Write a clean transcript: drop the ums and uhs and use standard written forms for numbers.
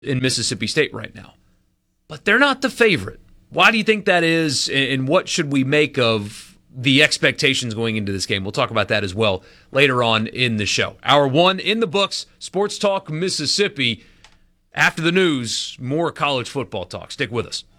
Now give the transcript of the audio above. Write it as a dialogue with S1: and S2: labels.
S1: in Mississippi State right now. But they're not the favorite. Why do you think that is, and what should we make of the expectations going into this game? We'll talk about that as well later on in the show. Hour 1 in the books, Sports Talk Mississippi. After the news, more college football talk. Stick with us.